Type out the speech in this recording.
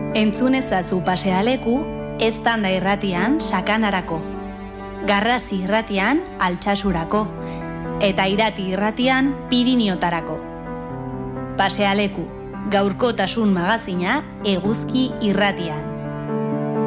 Entzun ezazu Pasealeku, eztanda irratian sakanarako. Garrazi irratian Altsasurako. Eta Irati irratian Piriniotarako. Pasealeku, gaurkotasun magazina Eguzki irratian.